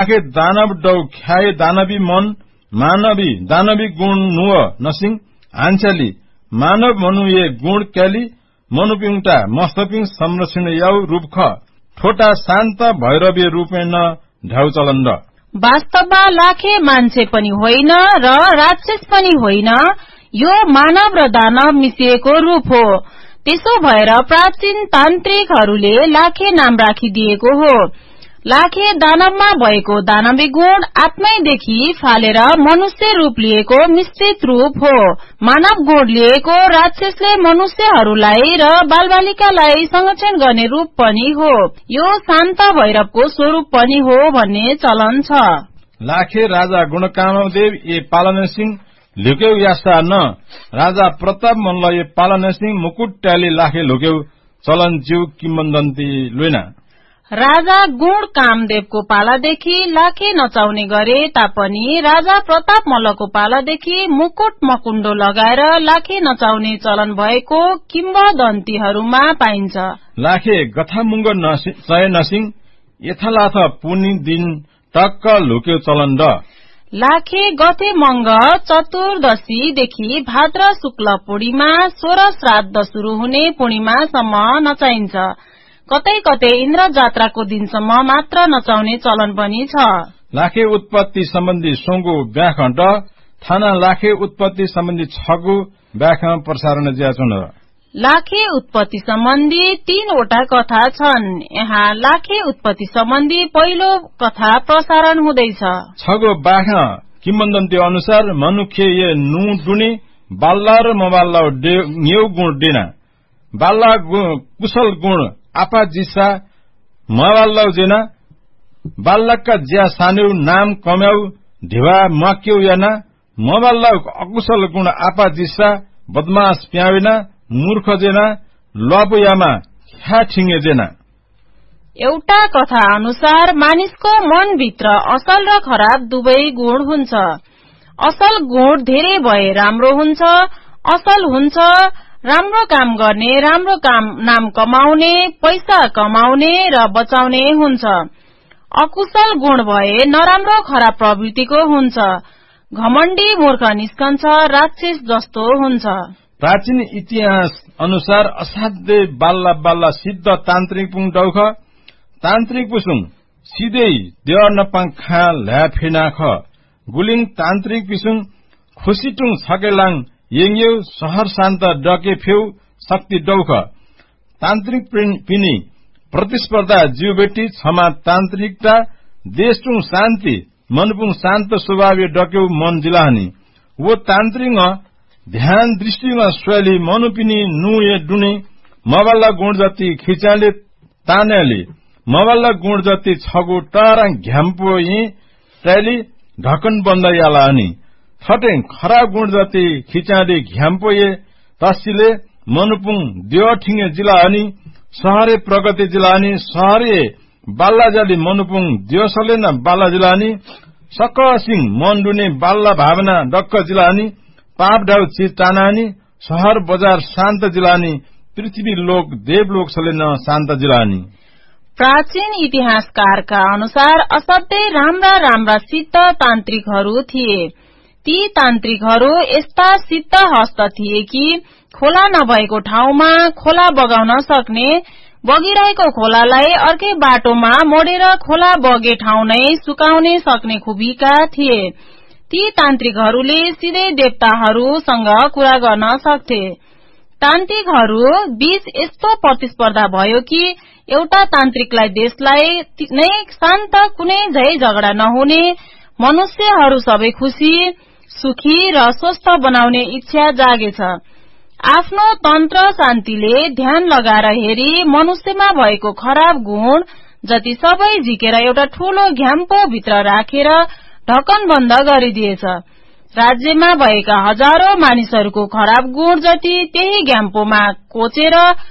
लाखे दानव डौ ख्याए दानवी मन दानवी गुण नुव नसिंह आन्छली मानव मनु ये गुण क्याली मनुपिङटा मस्तपिङ संरक्षण याउ रूपख ठोटा शान्त भैरवीय रूपेण ढाउ चलन्द। वास्तवमा लाखे मान्छे पनि होइन र राक्षस पनि होइन, यो मानव र दानव मिसिएको रूप हो। त्यसो भएर प्राचीन तान्त्रिकहरूले लाखे नाम राखिदिएको हो। लाखे दानवमा भएको दानवी गुण आत्मैदेखि फालेर मनुष्य रूप लिएको मिश्रित रूप हो। मानव गुण लिएको राक्षसले मनुष्यहरूलाई र बालबालिकालाई संरक्षण गर्ने रूप पनि हो। यो शान्त भैरवको स्वरूप पनि हो भन्ने चलन छ। लाखे राजा गुणकामदेव ए पालन सिंह लुक्यौ यास्ता न राजा प्रताप मल्ल ए पालन सिंह मुकुट ट्याली लाखे लुक्यौ चलन ज्यू किम्बदन्ती लुइना। राजा गुण कामदेवको पालादेखि लाखे नचाउने गरे तापनि राजा प्रताप मल्लको पालादेखि मुकुट मकुण्डो लगाएर लाखे नचाउने चलन भएको किम्बदन्तीहरूमा पाइन्छ। लाखे गथामुङ्ग चय नसिंह यथालाथ पुनि दिन टक्क लुक्यो चलन द। लाखे गते मंग चतुर्दशीदेखि भाद्र शुक्ल पूर्णिमा 16 श्राद्ध शुरू हुने पूर्णिमासम्म नचाइन्छ। कतै कतै इन्द्र जात्राको दिनसम्म मात्र नचाउने चलन पनि छ। लाखे उत्पत्ति सम्बन्धी सोंगो व्याख्या ड थाना लाखे उत्पत्ति सम्बन्धी छगो व्याख्या प्रसारण ज्याचन। लाखे उत्पत्ति सम्बन्धी 3वटा कथा छन्। यहाँ लाखे उत्पत्ति सम्बन्धी पहिलो कथा प्रसारण हुँदैछ। छगो व्याख्या किम्बदन्ती अनुसार मनुष्य ये नु डुने बाल्ला र मबाल्ला न्यौ गुण डेना बाल्ला कुशल गुण आपा जिस्सा मबाल्ला जेना बाल्लाका ज्या सान्यौ नाम कम्याउ ढिवा मक्यौ याना मबाल्ला अकुशल गुण आपा जिस्सा बदमाश प्यावेना मूर्ख जेना लबयामा ख्या ठिङ्गे जेना। एउटा कथा अनुसार मानिसको मनभित्र असल र खराब दुवै गुण हुन्छ। असल गुण धेरै भए राम्रो हुन्छ। असल हुन्छ राम्रो काम गर्ने, राम्रो काम नाम कमाउने, पैसा कमाउने र बचाउने हुन्छ। अकुशल गुण भए नराम्रो खराब प्रवृत्तिको हुन्छ। घमण्डी मूर्ख निस्कन्छ, राक्षस जस्तो हुन्छ। प्राचीन इतिहास अनुसार असाध्य बाल्ला बाल्ला सिद्ध तान्त्रिक पुङ डौख तान्त्रिक पुसुङ सिधै देव नपाङ खा ल्याफेनाख गुलिङ तान्त्रिक पिसुङ खुसीटुङ छकेलाङ येङ्यौ सहर शान्त डके फेउ शक्ति डौख तान्त्रिक पिनी प्रतिस्पर्धा जीवबेटी क्षमा तान्त्रिकता देशटुङ शान्ति मनपुङ शान्त स्वभाव डक्यौ मन जिलाहनी वो तान्त्रिक ध्यान दृष्टिमा स्वली मनुपिनी नुए डुने मबाल्ला गुण जति खिचाले तानेली मबाल्ला गुण जति छगो टारा घ्याम्पो यी टैली ढकन बन्द याला अनि थटे खराब गुण जति खिचाले घ्याम्पो ये तसिले मनुपुङ देव ठिङ्गे जिला अनि सहरे प्रगति जिला अनि सहरे बाल्ला जाली मनुपुङ देवसले न बाल्ला जिला अनि सक सिंह मन डुने बाल्ला भावना डक्क जिला अनि पाप डाउ चिताना अनि सहर बजार शान्त जिला अनि पृथ्वी लोक देवलोक सले न शान्त जिला अनि। प्राचीन इतिहासकारका अनुसार असाध्यै राम्रा राम्रा सिद्ध तान्त्रिकहरू थिए। ती तान्त्रिकहरू यस्ता सिद्ध हस्त थिए कि खोला नभएको ठाउँमा खोला बगाउन सक्ने, बगिरहेको खोलालाई अर्कै बाटोमा मोडेर खोला बगे ठाउँ नै सुकाउने सक्ने खुबीका थिए। ती तान्त्रिकहरूले सिधै देवताहरूसँग कुरा गर्न सक्थे। तान्त्रिकहरू बीच यस्तो प्रतिस्पर्धा भयो कि एउटा तान्त्रिकलाई देशलाई नै शान्त कुनै झै झगडा नहुने, मनुष्यहरू सबै खुशी सुखी र स्वस्थ बनाउने इच्छा जागेछ। आफ्नो तन्त्र शान्तिले ध्यान लगाएर हेरी मनुष्यमा भएको खराब गुण जति सबै झिकेर एउटा ठूलो घ्याम्पो भित्र राखेर ढकन बन्द गरिदिएछ। राज्यमा भएका हजारौं मानिसहरूको खराब गुण जति त्यही घ्याम्पोमा कोचेर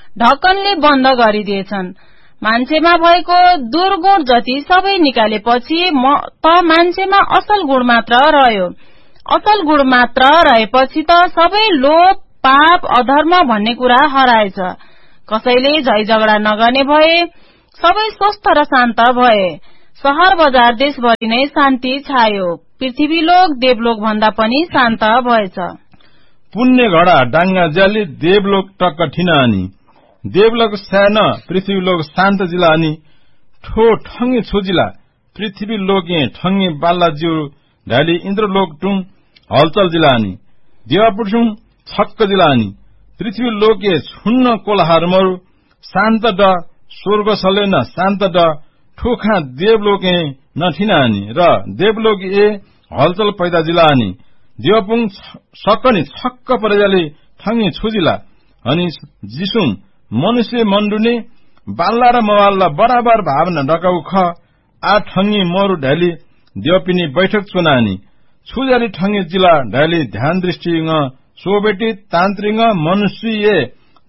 ढकनले बन्द गरिदिएछन्। मान्छेमा भएको दुर्गुण जति सबै निकालेपछि त मान्छेमा असल गुण मात्र रह्यो। असल गुण मात्र रहेपछि त सबै लोभ पाप अधर्म भन्ने कुरा हराएछ। कसैले झै झगडा नगर्ने भए, सबै स्वस्थ र शान्त भए। शहर बजार देशभरि नै शान्ति छायो। पृथ्वीलोक देवलोक भन्दा पनि शान्त भएछ। पुण्य घडा डाङ्गा ज्याली देवलोक टक्क ठिनानी देवलोक सानो पृथ्वीलोक शान्त जिला अनि ठो ठङ्गे छोजिला पृथ्वीलोक ठङ्गे बाल्ला जिउ ढाली इन्द्रलोक टुङ हलचल जिला अनि देवापुर छक्क जिला अनि पृथ्वीलोक छुन्न कोलाहार मरु शान्त ड स्वर्ग सलेन शान्त ड ठोखा देवलोक नठिना अनि र देवलोक हलचल पैदा जिला अनि देवपुङ सक्कनी छक्क परेजाले ठङ्गे छोजिला अनि जिसुङ मनुष्य मण्डुने बाल्ला र मवाल्ला बराबर भावना डकाउ ख आ ठङ्गे मरु ढाली देवपिनी बैठक चुनानी छुजाली ठङ्गे जिला ढाली ध्यान दृष्टि सोबेटी तान्त्रिङ मनुष्य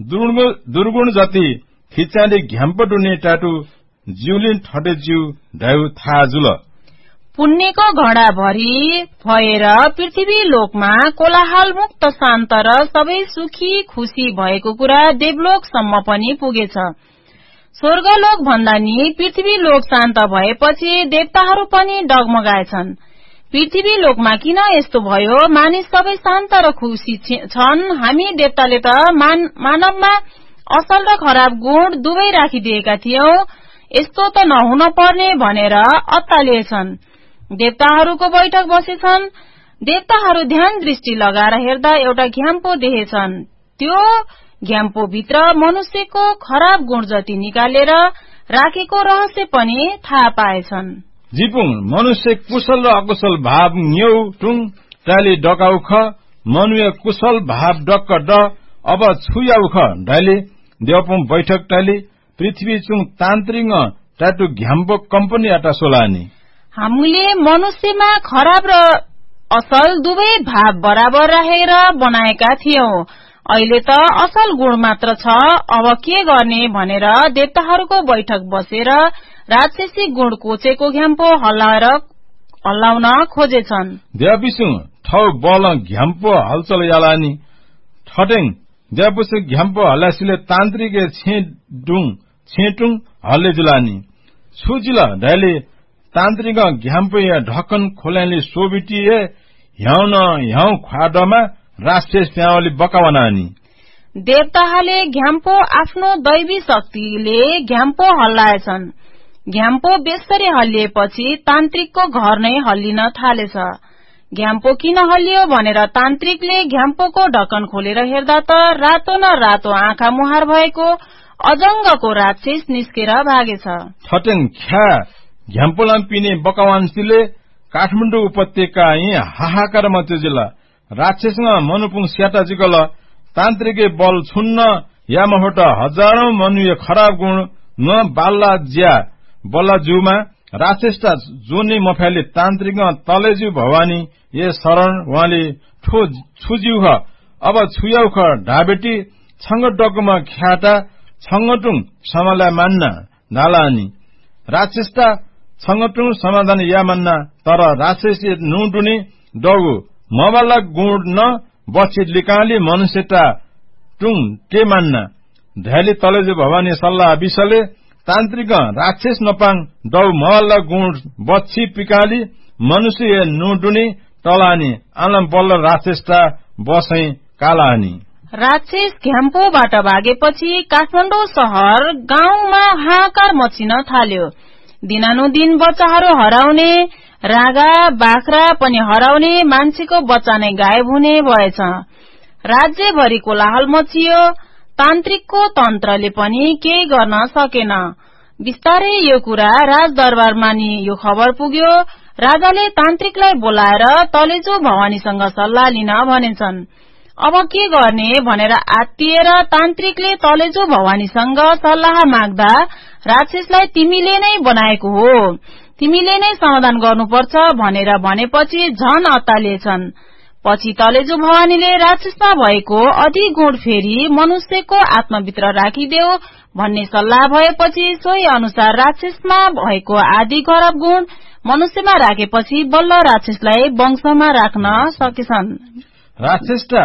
दुर्गुण जति खिचाली घ्याम्प डुने टाटु जिउलिन ठटे जिउ ढाउ थाहा जुल। पुण्यको घडा भरि भएर पृथ्वी लोकमा कोलाहल मुक्त शान्त र सबै सुखी खुशी भएको कुरा देवलोकसम्म पनि पुगेछ। स्वर्गलोक भन्दा नि पृथ्वी लोक शान्त भएपछि देवताहरू पनि डगमगाएछन्। पृथ्वी लोकमा किन यस्तो भयो? मानिस सबै शान्त र खुशी छन्। हामी देवताले त मानवमा असल र खराब गुण दुवै राखिदिएका थियौं। यस्तो त नहुन पर्ने भनेर अत्तालिएछन्। देवताहरूको बैठक बसेछन्। देवताहरू ध्यान दृष्टि लगाएर हेर्दा एउटा घ्याम्पो देखेछन्। त्यो घ्याम्पो भित्र मनुष्यको खराब गुण जति निकालेर राखेको रहस्य पनि थाहा पाएछन्। जिपुङ मनुष्य कुशल र अकुशल भाव न्यौ टुङ टाली डकाउ ख मनुष्य कुशल भाव डक्क ड अब छुयाउ ख ढाली देवपुङ बैठक टाली पृथ्वी चुङ तान्त्रिङ टाटु घ्याम्पो कम्पनी आटा सोलानी हामीले मनुष्यमा खराब र असल दुवै भाव बराबर राखेर बनाएका थियौं। अहिले त असल गुण मात्र छ। अब के गर्ने भनेर देवताहरूको बैठक बसेर राक्षसी गुण कोचेको घ्याम्पो हल्लाउन खोजेछन्। देवपिसु ठौ बल घ्याम्पो हलचल यालानी ठटेङ देवपिसु घ्याम्पो हल्लासिले तान्त्रिक छेटुङ हल्ले जुलानी छुजिल ढाली तान्त्रिक घ्याम्पो ढक्कन खोल्याली सोबिटी ह्याउ ख्वाडमा राक्षस प्यावली बकावनानी देवताले घ्याम्पो आफ्नो दैवी शक्तिले घ्याम्पो हल्लाएछन्। घ्याम्पो बेसरी हल्लिएपछि तान्त्रिकको घर नै हल्लिन थालेछ। घ्याम्पो किन हल्लियो भनेर तान्त्रिकले घ्याम्पोको ढक्कन खोलेर हेर्दा त रातो न रातो आँखा मुहार भएको अजंगको राक्षस निस्केर भागेछ। ठटेङ ख्या घ्याम्पोलाम पिने बकावान्सीले काठमाडौँ उपत्यका हाहाकार मच्यो जिल्ला राक्षसमा मनुपुङ स्याटा जिगल तान्त्रिके बल छुन्न यामहोट हजारौं मनुष्य खराब गुण न बाल्ला ज्या बल्ला जुमा राक्षसटा जोने मफाले तान्त्रिक तलेजु भवानी ये शरण उहाँले ठो छुज्यू अब छुयाउ ख ढाबेटी छङ्ग डकुमा ख्याटा छङ्गटुङ समालाई मान्ना नालानी राक्षसटा छङ्गटुङ समाधान या मान्ना तर राक्षस नुडुने डगु मबाला गुण न बचित लिकाली मनुष्यटा टुङ के मान्ना ढाली तलेजु भवानी सल्लाह विषले तान्त्रिक राक्षस नपाङ डौ मबाला गुण बच्ची पिकाली मनुष्य नुडुने टलानी आलम बल्ल राक्षसटा बसै कालानी राक्षस घ्याम्पोबाट भागेपछि काठमाडौँ शहर गाउँमा हाहाकार मचिन थाल्यो। दिनानुदिन बच्चाहरू हराउने, रागा बाख्रा पनि हराउने, मान्छेको बच्चा नै गायब हुने भएछ। राज्यभरि कोलाहल मचियो। तान्त्रिकको तन्त्रले पनि केही गर्न सकेन। बिस्तारै यो कुरा राजदरबारमा नि यो खबर पुग्यो। राजाले तान्त्रिकलाई बोलाएर तलेजु भवानीसँग सल्लाह लिन भनेछन्। अब के गर्ने भनेर आत्तिएर तान्त्रिकले तलेजु भवानीसँग सल्लाह माग्दा राक्षसलाई तिमीले नै बनाएको हो, तिमीले नै समाधान गर्नुपर्छ भनेर भनेपछि झन अत्तालिएछन्। पछि तलेजु भवानीले राक्षसमा भएको अधिक गुण फेरि मनुष्यको आत्माभित्र राखिदेऊ भन्ने सल्लाह भएपछि सोही अनुसार राक्षसमा भएको आदि खराब गुण मनुष्यमा राखेपछि बल्ल राक्षसलाई वंशमा राख्न सकेछन्। राक्षसटा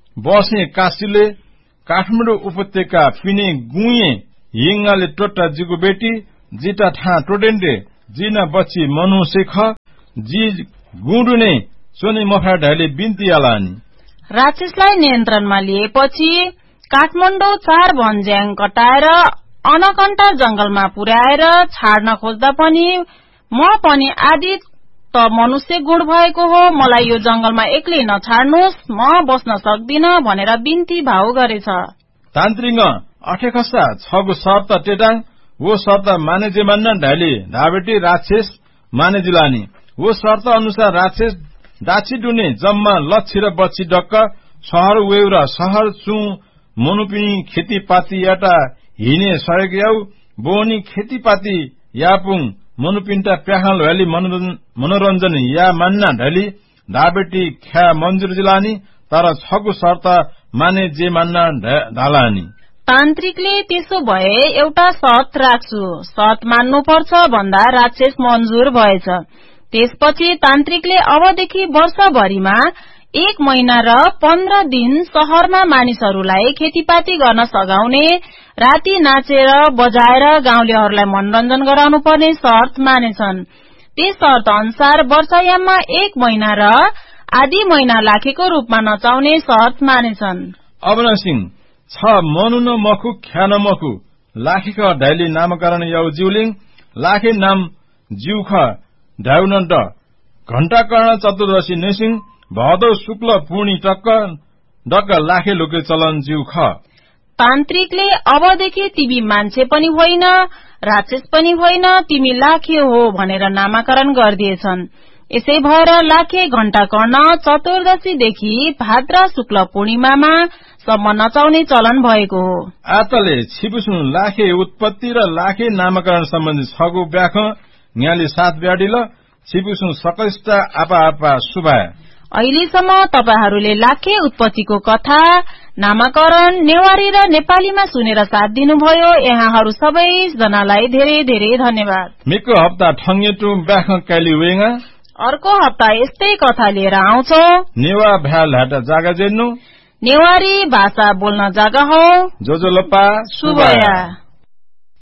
बसे काशीले काठमाडौँ उपत्यका पिने गुए हिङ्गाले टोट्टा जिको बेटी जिटा ठा टोडेन्डे जिन बच्ची मनुष्य ख जी गुडुने सोनी मफा ढाले बिन्ती आलानी। राक्षसलाई नियन्त्रणमा लिएपछि काठमाडौँ 4 भन्ज्याङ कटाएर अनकन्टर जंगलमा पुर्याएर छाड्न खोज्दा पनि म पनि आदि त मनुष्य गुण भएको हो, मलाई यो जंगलमा एक्लै नछाड्नुहोस्, म बस्न सक्दिन भनेर बिन्ती भाउ गरेछ। तान्त्रिक अठेखस्सा 6 शर्त टेटाङ वो शर्त मानेजे मान्न ढाली धाबेटी राक्षस माने जिलानी। वो शर्त अनुसार राक्षस डाची डुने जम्मा लच्छी र बच्ची डक्क शहर वेउ र शहर चु मनुपिनी खेतीपाती याटा हिने सहयोग याउ बोनी खेतीपाती यापुङ मनुपिन्टा प्याखल भ्याली मनोरञ्जन या मान्ना ढाली धाबेटी ख्या मन्जुर जिलानी। तर 6 शर्त माने जे मान्न ढालानी। तान्त्रिकले त्यसो भए एउटा शर्त राख्छु, शर्त मान्नुपर्छ भन्दा राक्षस मन्जुर भएछ। त्यसपछि तान्त्रिकले अबदेखि वर्षभरिमा 1 महिना र 15 दिन शहरमा मानिसहरूलाई खेतीपाती गर्न सघाउने, राति नाचेर बजाएर गाउँलेहरूलाई मनोरञ्जन गराउनु पर्ने शर्त मानेछन्। त्यस शर्त अनुसार वर्षयाममा 1 महिना र आधी महिना लाखेको रूपमा नचाउने शर्त मानेछन्। अबन सिंह 6 मनु न मखु ख्यान मखु लाखेख ढाली नामकरण याउ जिउलिङ लाखे नाम जिउख ढाउन ड घण्टा कर्ण चतुर्दशी नेसिङ भदौ शुक्ल पूर्णी टक्क डक्क लाखे लोके चलन जिउख। तान्त्रिकले अबदेखि तिमी मान्छे पनि होइन, राक्षस पनि होइन, तिमी लाखे हो भनेर नामाकरण गरिदिएछन्। यसै भएर लाखे घण्टा कर्ण चतुर्दशीदेखि भाद्र शुक्ल पूर्णिमामा सम्म नचाउने चलन भएको हो। आतले छिपुसुन लाखे उत्पत्ति र लाखे नामकरण सम्बन्धी 6 व्याख न्याली 7 ब्याडिल छिपुसुन सकष्ट आपा आपा सुभा। अहिलेसम्म तपाईहरूले लाखे उत्पत्तिको कथा, नामाकरण नेवारी र नेपालीमा सुनेर साथ दिनुभयो। यहाँहरू सबैजनालाई धेरै धेरै धन्यवाद। मिको हप्ता ठङ्गेटु व्याख काली वेङा, अर्को हप्ता यस्तै कथा लिएर आउँछौ। नेवा भ्याल हाटा जागा जेन्नु, नेवारी भाषा बोल्न जागा हो। जोजोलपा सुबया।